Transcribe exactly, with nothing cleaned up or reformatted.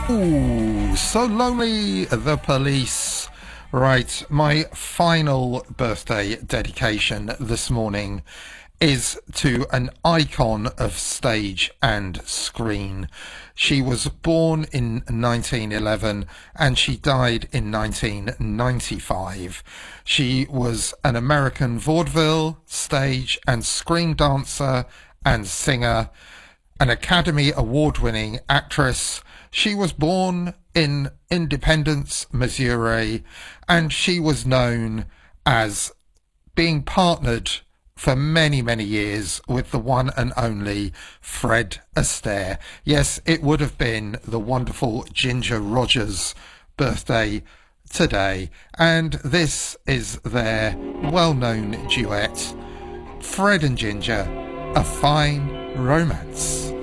Ooh, So Lonely, The Police. Right, my final birthday dedication this morning is to an icon of stage and screen. She was born in nineteen eleven and she died in nineteen ninety-five. She was an American vaudeville, stage and screen dancer and singer, an Academy Award-winning actress. She was born in Independence, Missouri, and she was known as being partnered for many, many years with the one and only Fred Astaire. Yes, it would have been the wonderful Ginger Rogers' birthday today, and this is their well-known duet, Fred and Ginger, A Fine Romance.